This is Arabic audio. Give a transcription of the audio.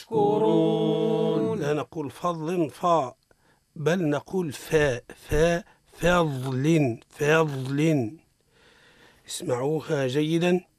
يشكرون. لا نقول فضل فا، بل نقول فضل. اسمعوها جيدا.